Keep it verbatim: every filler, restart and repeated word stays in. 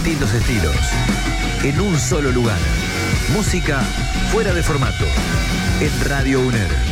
distintos estilos. En un solo lugar. Música fuera de formato. En Radio UNER.